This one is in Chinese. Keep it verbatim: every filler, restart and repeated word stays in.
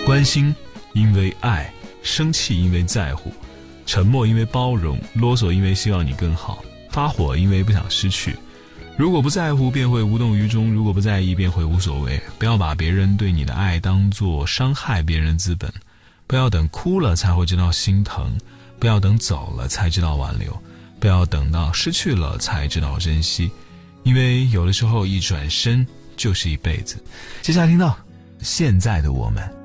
关心因为爱，生气因为在乎，沉默因为包容，啰嗦因为希望你更好，发火因为不想失去。如果不在乎便会无动于衷，如果不在意便会无所谓。不要把别人对你的爱当作伤害别人资本，不要等哭了才会知道心疼，不要等走了才知道挽留，不要等到失去了才知道珍惜，因为有的时候一转身就是一辈子。接下来听到现在的我们。